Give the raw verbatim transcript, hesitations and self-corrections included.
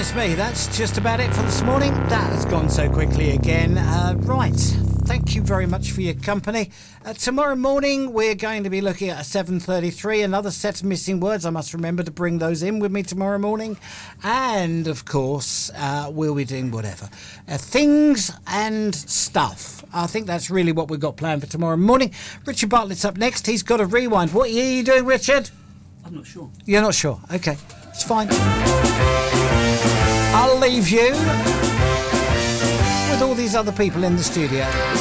goodness me, that's just about it for this morning. That has gone so quickly again. Uh, right, thank you very much for your company. Uh, tomorrow morning we're going to be looking at a seven thirty-three, another set of missing words. I must remember to bring those in with me tomorrow morning. And of course, uh, we'll be doing whatever. Uh, things and stuff. I think that's really what we've got planned for tomorrow morning. Richard Bartlett's up next. He's got a rewind. What are you doing, Richard? I'm not sure. You're not sure? Okay, it's fine. I'll leave you with all these other people in the studio.